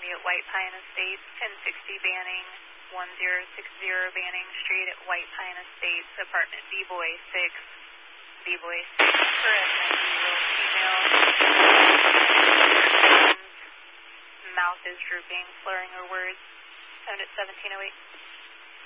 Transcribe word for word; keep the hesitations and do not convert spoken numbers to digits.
me at White Pine Estates, ten sixty Banning, one zero six zero Banning Street at White Pine Estates, apartment B-Boy six, B-Boy six, correct, ninety-year-old female. Mouth is drooping, slurring her words. Sound at seventeen oh eight.